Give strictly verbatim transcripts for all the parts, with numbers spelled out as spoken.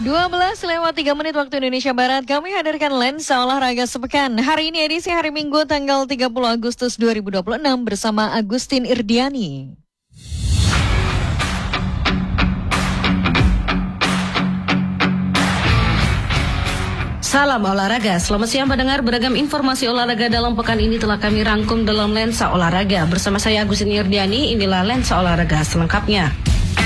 dua belas lewat tiga menit waktu Indonesia Barat, kami hadirkan Lensa Olahraga Sepekan. Hari ini edisi hari Minggu tanggal tiga puluh Agustus dua ribu dua puluh enam bersama Agustin Irdiani. Salam olahraga, selamat siang pendengar. Beragam informasi olahraga dalam pekan ini telah kami rangkum dalam Lensa Olahraga. Bersama saya Agustin Irdiani, inilah Lensa Olahraga selengkapnya.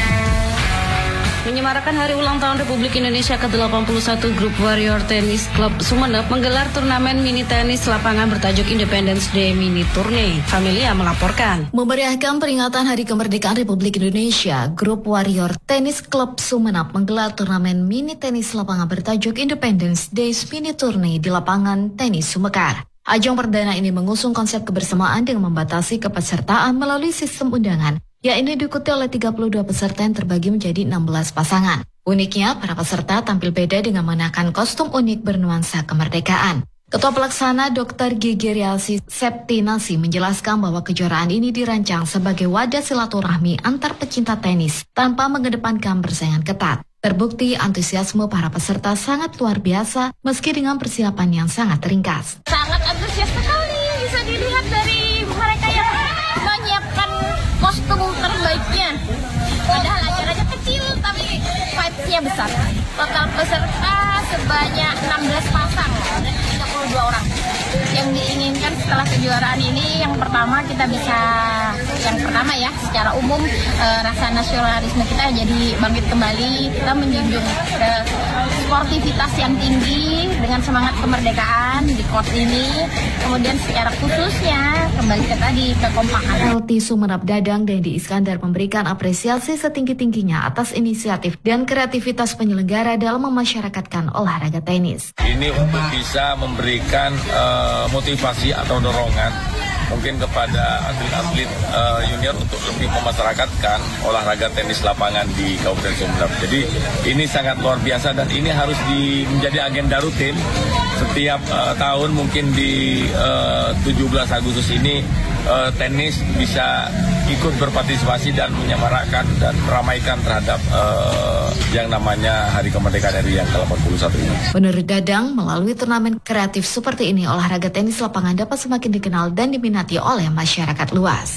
Menyemarakan hari ulang tahun Republik Indonesia ke delapan puluh satu, Grup Warrior Tennis Club Sumeneb menggelar turnamen mini tenis lapangan bertajuk Independence Day Mini Tourney. Familia melaporkan. Memeriahkan peringatan Hari Kemerdekaan Republik Indonesia, Grup Warrior Tennis Club Sumeneb menggelar turnamen mini tenis lapangan bertajuk Independence Day Mini Tourney di lapangan tenis Sumekar. Ajang perdana ini mengusung konsep kebersamaan dengan membatasi kepesertaan melalui sistem undangan, yakni diikuti oleh tiga puluh dua peserta yang terbagi menjadi enam belas pasangan. Uniknya, para peserta tampil beda dengan mengenakan kostum unik bernuansa kemerdekaan. Ketua Pelaksana Doktor Gigiriasi Septinasi menjelaskan bahwa kejuaraan ini dirancang sebagai wadah silaturahmi antar pecinta tenis tanpa mengedepankan persaingan ketat. Terbukti antusiasme para peserta sangat luar biasa meski dengan persiapan yang sangat ringkas. Sangat antusias sekali, bisa dilihat dari mereka yang menyiapkan kostum terbaiknya. Padahal acaranya kecil tapi vibes-nya besar. Total peserta sebanyak enam belas pasang, tiga puluh dua orang. Yang diinginkan setelah kejuaraan ini, yang pertama kita bisa, yang pertama ya, secara umum e, rasa nasionalisme kita jadi bangkit kembali. Kita menjunjung e, sportivitas yang tinggi dengan semangat kemerdekaan di court ini. Kemudian secara khususnya kembali ke tadi kekompakan. L T Sumeneb Dadang Dendi Iskandar memberikan apresiasi setinggi-tingginya atas inisiatif dan kreativitas penyelenggara dalam memasyarakatkan olahraga tenis. Ini untuk bisa memberikan uh, motivasi atau dorongan mungkin kepada atlet-atlet uh, junior untuk lebih memasyarakatkan olahraga tenis lapangan di Kabupaten Sumeneb. Jadi ini sangat luar biasa dan ini harus di, menjadi agenda rutin setiap uh, tahun. Mungkin di uh, tujuh belas Agustus ini uh, tenis bisa ikut berpartisipasi dan menyemarakan dan meramaikan terhadap uh, yang namanya Hari Kemerdekaan R I yang ke delapan puluh satu ini. Menurut Dadang, melalui turnamen kreatif seperti ini, olahraga tenis lapangan dapat semakin dikenal dan diminati oleh masyarakat luas.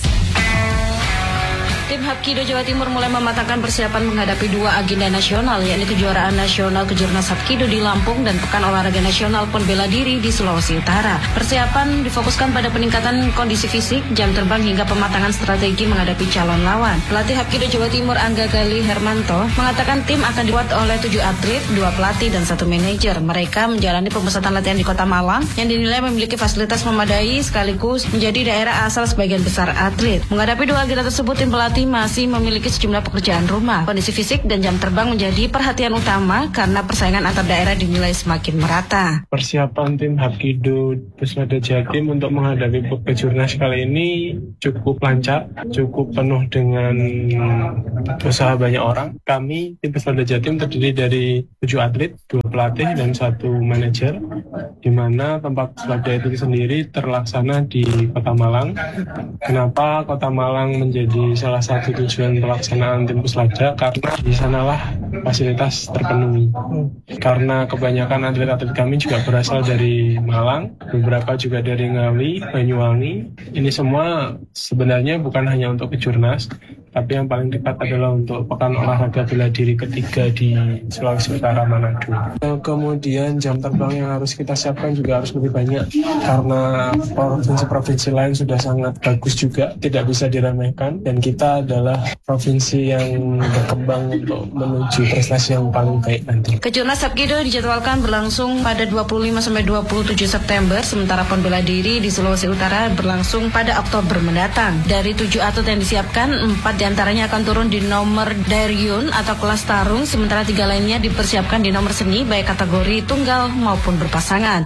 Tim Hapkido Jawa Timur mulai mematangkan persiapan menghadapi dua agenda nasional, yakni kejuaraan nasional Kejurnas Hapkido di Lampung dan Pekan Olahraga Nasional Pon Bela Diri di Sulawesi Utara. Persiapan difokuskan pada peningkatan kondisi fisik, jam terbang hingga pematangan strategi menghadapi calon lawan. Pelatih Hapkido Jawa Timur Angga Gali Hermanto mengatakan tim akan dibuat oleh tujuh atlet, dua pelatih dan satu manajer. Mereka menjalani pemusatan latihan di Kota Malang yang dinilai memiliki fasilitas memadai sekaligus menjadi daerah asal sebagian besar atlet. Menghadapi dua agenda tersebut, tim pelatih masih memiliki sejumlah pekerjaan rumah. Kondisi fisik dan jam terbang menjadi perhatian utama karena persaingan antar daerah dinilai semakin merata. Persiapan tim Hapkido Pusmada Jatim untuk menghadapi Kejurnas kali ini cukup lancar, cukup penuh dengan usaha banyak orang. Kami tim Pusmada Jatim terdiri dari tujuh atlet, dua pelatih dan satu manajer, di mana tempat Pusmada itu sendiri terlaksana di Kota Malang. Kenapa Kota Malang menjadi salah satu satu tujuan pelaksanaan tim Puslada? Karena di sanalah fasilitas terpenuhi. Karena kebanyakan atlet-atlet kami juga berasal dari Malang, beberapa juga dari Ngawi, Banyuwangi. Ini semua sebenarnya bukan hanya untuk Kejurnas, tapi yang paling dekat adalah untuk Pekan Olahraga Bela Diri ketiga di Sulawesi Utara Manado. Kemudian jam terbang yang harus kita siapkan juga harus lebih banyak karena provinsi-provinsi lain sudah sangat bagus juga, tidak bisa diremehkan, dan kita adalah provinsi yang berkembang untuk menuju prestasi yang paling baik nanti. Kejurnas Hapkido dijadwalkan berlangsung pada dua puluh lima sampai dua puluh tujuh September, sementara Pon Bela Diri di Sulawesi Utara berlangsung pada Oktober mendatang. Dari tujuh atlet yang disiapkan, empat diantaranya akan turun di nomor Daryun atau kelas tarung, sementara tiga lainnya dipersiapkan di nomor seni baik kategori tunggal maupun berpasangan.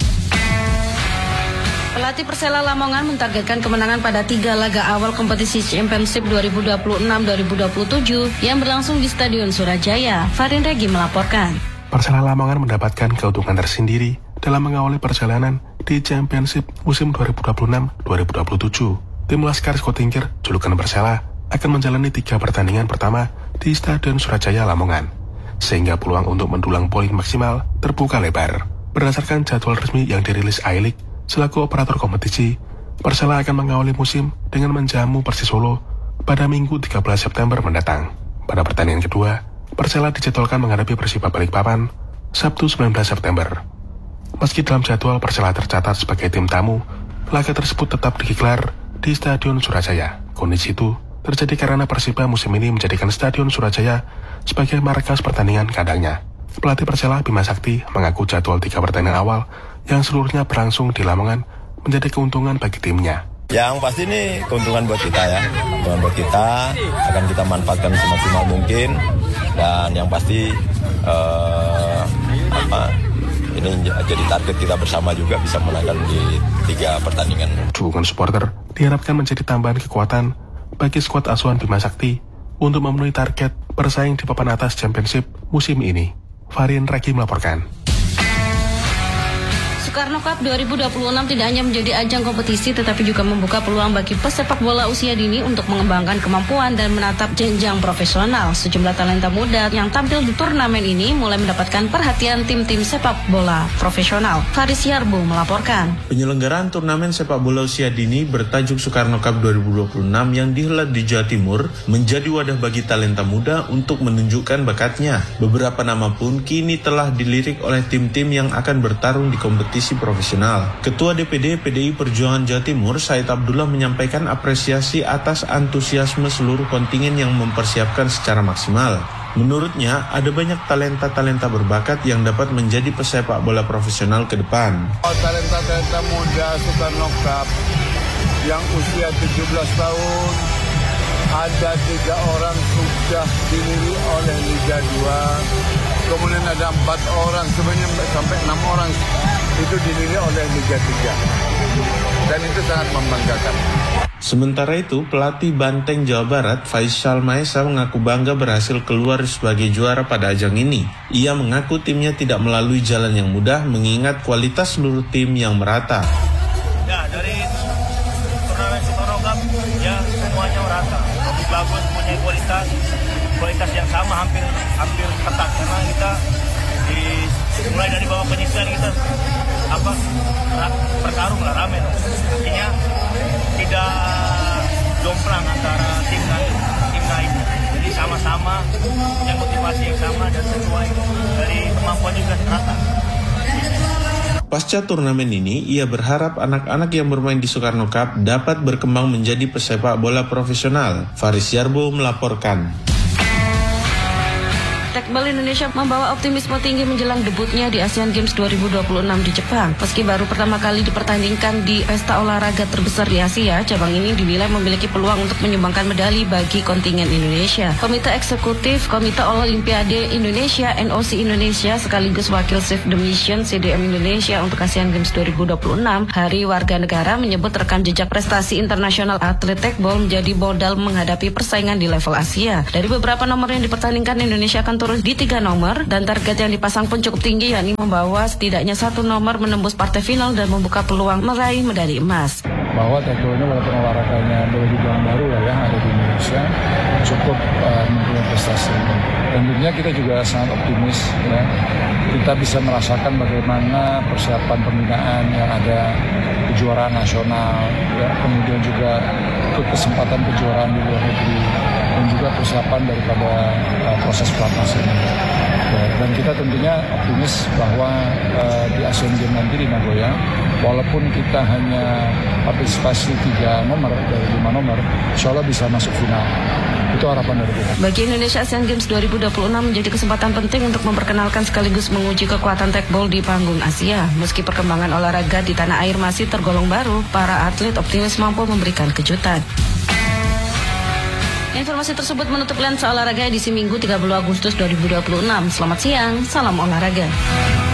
Pelatih Persela Lamongan mentargetkan kemenangan pada tiga laga awal kompetisi Championship dua ribu dua puluh enam dua ribu dua puluh tujuh yang berlangsung di Stadion Surajaya. Farin Regi melaporkan. Persela Lamongan mendapatkan keuntungan tersendiri dalam mengawali perjalanan di Championship musim dua ribu dua puluh enam dua ribu dua puluh tujuh. Tim Laskar Skotingkir, julukan Persela, akan menjalani tiga pertandingan pertama di Stadion Surajaya Lamongan. sehingga peluang untuk mendulang poin maksimal terbuka lebar. Berdasarkan jadwal resmi yang dirilis I-League, selaku operator kompetisi, Persela akan mengawali musim dengan menjamu Persis Solo pada Minggu tiga belas September mendatang. Pada pertandingan kedua, Persela dijadwalkan menghadapi Persiba Balikpapan Sabtu sembilan belas September. Meski dalam jadwal Persela tercatat sebagai tim tamu, laga tersebut tetap digelar di Stadion Surajaya. Kondisi itu terjadi karena Persiba musim ini menjadikan Stadion Surajaya sebagai markas pertandingan kandangnya. Pelatih Persela Bima Sakti mengaku jadwal tiga pertandingan awal yang seluruhnya berlangsung di Lamongan menjadi keuntungan bagi timnya. Yang pasti ini keuntungan buat kita ya, keuntungan buat kita, akan kita manfaatkan semaksimal mungkin, dan yang pasti uh, apa, ini jadi target kita bersama juga bisa menangkan di tiga pertandingan. Dukungan supporter diharapkan menjadi tambahan kekuatan bagi skuad asuhan Bima Sakti untuk memenuhi target bersaing di papan atas Championship musim ini. Varian Ragi melaporkan. Soekarno Cup dua ribu dua puluh enam tidak hanya menjadi ajang kompetisi tetapi juga membuka peluang bagi pesepak bola usia dini untuk mengembangkan kemampuan dan menatap jenjang profesional. Sejumlah talenta muda yang tampil di turnamen ini mulai mendapatkan perhatian tim-tim sepak bola profesional. Faris Yarbo melaporkan. Penyelenggaraan turnamen sepak bola usia dini bertajuk Soekarno Cup dua ribu dua puluh enam yang dihelat di Jawa Timur menjadi wadah bagi talenta muda untuk menunjukkan bakatnya. Beberapa nama pun kini telah dilirik oleh tim-tim yang akan bertarung di kompetisi profesional. Ketua D P D P D I Perjuangan Jawa Timur, Said Abdullah, menyampaikan apresiasi atas antusiasme seluruh kontingen yang mempersiapkan secara maksimal. Menurutnya, ada banyak talenta-talenta berbakat yang dapat menjadi pesepak bola profesional ke depan. Oh, talenta-talenta muda Soekarno Cup yang usia tujuh belas tahun, ada tiga orang sudah dinilai oleh Liga dua, kemudian ada empat orang, sebenarnya sampai enam orang itu dinilai oleh Liga tiga, dan itu sangat membanggakan. Sementara itu, pelatih Banteng Jawa Barat, Faisal Maesa, mengaku bangga berhasil keluar sebagai juara pada ajang ini. Ia mengaku timnya tidak melalui jalan yang mudah mengingat kualitas seluruh tim yang merata. Ya, dari turnamen Soekarno Cup, ya semuanya merata. Lebih bagus, punya kualitas, kualitas yang sama, hampir hampir ketat karena kita di mulai dari bawah penyisian kita apa bertarung lah rame, artinya tidak jomplang antara tim lain tim lain, jadi sama-sama punya motivasi yang sama dan sesuai dari kemampuan juga rata. Pasca turnamen ini, ia berharap anak-anak yang bermain di Soekarno Cup dapat berkembang menjadi pesepak bola profesional. Faris Yarbo melaporkan. Tekbal Indonesia membawa optimisme tinggi menjelang debutnya di Asian Games dua ribu dua puluh enam di Jepang. Meski baru pertama kali dipertandingkan di pesta olahraga terbesar di Asia, cabang ini dinilai memiliki peluang untuk menyumbangkan medali bagi kontingen Indonesia. Komite Eksekutif Komite Olimpiade Indonesia N O C Indonesia sekaligus Wakil Chief the Mission C D M Indonesia untuk Asian Games dua ribu dua puluh enam, Hari Warga Negara, menyebut rekam jejak prestasi internasional atlet tekbol menjadi modal menghadapi persaingan di level Asia. Dari beberapa nomor yang dipertandingkan, Indonesia akan turun di tiga nomor dan target yang dipasang pun cukup tinggi, yakni membawa setidaknya satu nomor menembus partai final dan membuka peluang meraih medali emas. Bahwa tekbol ini walaupun olahraganya boleh dibilang baru lah ya ada di Indonesia, cukup uh, mempunyai prestasi. Dan tentunya kita juga sangat optimis ya, kita bisa merasakan bagaimana persiapan pembinaan yang ada kejuaraan nasional, ya, kemudian juga ikut kesempatan kejuaraan di luar negeri, dan juga persiapan daripada uh, proses pelatnasan ini. Ya, dan kita tentunya optimis bahwa uh, di Asian Games nanti di Nagoya, walaupun kita hanya partisipasi tiga nomor dari lima nomor, insya Allah bisa masuk final. Itu harapan dari kita. Bagi Indonesia, Asian Games dua ribu dua puluh enam menjadi kesempatan penting untuk memperkenalkan sekaligus menguji kekuatan tekbol di panggung Asia. Meski perkembangan olahraga di tanah air masih tergolong baru, para atlet optimis mampu memberikan kejutan. Informasi tersebut menutup lensa olahraga edisi Minggu tiga puluh Agustus dua ribu dua puluh enam. Selamat siang, salam olahraga.